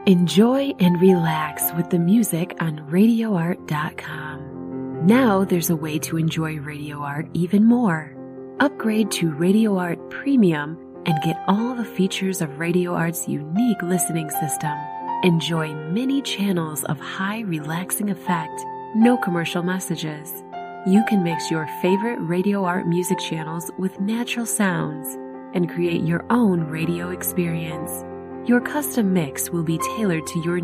Enjoy and relax with the music on RadioArt.com. Now there's a way to enjoy Radio Art even more. Upgrade to Radio Art Premium and get all the features of Radio Art's unique listening system. Enjoy many channels of high relaxing effect, no commercial messages. You can mix your favorite Radio Art music channels with natural sounds and create your own radio experience. Your custom mix will be tailored to your